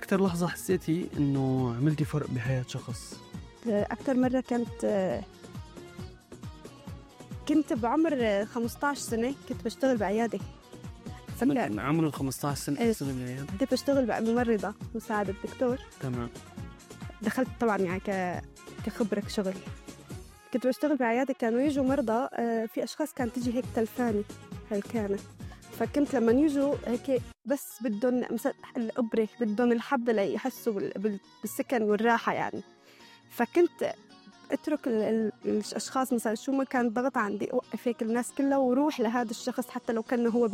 أكتر لحظة حسيتي إنه عملتي فرق بحياة شخص؟ أكتر مرة كنت بعمر 15 سنة، كنت بشتغل بعيادة. من عمر 15 سنة تشتغلي بالعيادة؟ كنت بشتغل ممرضة مساعدة دكتور. تمام. دخلت طبعا يعني كخبرة شغل. كنت بشتغل بعيادة، كانوا يجوا مرضى، في أشخاص كانت تجي هيك تلفاني هالكانة، فكنت لما يجوا هيك بس بدهم الإبرة، بدهم الحبة ليحسوا بالسكن والراحة يعني. فكنت اترك الاشخاص مثلا شو ما كان ضغط عندي، اوقف هيك الناس كلها وروح لهذا الشخص حتى لو كان هو